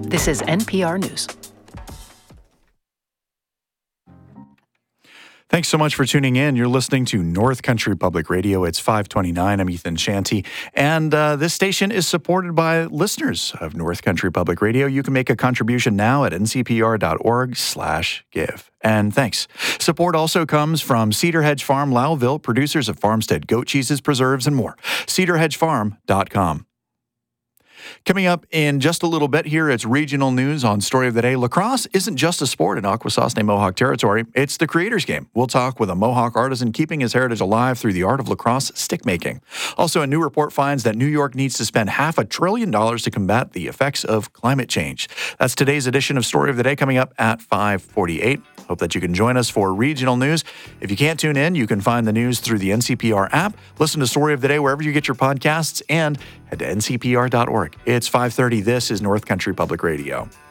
This is NPR News. Thanks so much for tuning in. You're listening to North Country Public Radio. It's 529. I'm Ethan Shanty. And this station is supported by listeners of North Country Public Radio. You can make a contribution now at ncpr.org/give. And thanks. Support also comes from Cedar Hedge Farm, Lowville, producers of farmstead goat cheeses, preserves, and more. cedarhedgefarm.com. Coming up in just a little bit here, it's regional news on Story of the Day. Lacrosse isn't just a sport in Akwesasne Mohawk territory. It's the Creators Game. We'll talk with a Mohawk artisan keeping his heritage alive through the art of lacrosse stick making. Also, a new report finds that New York needs to spend $500 billion to combat the effects of climate change. That's today's edition of Story of the Day, coming up at 5:48. Hope that you can join us for regional news. If you can't tune in, you can find the news through the NCPR app. Listen to Story of the Day wherever you get your podcasts, and head to ncpr.org. It's 5:30. This is North Country Public Radio.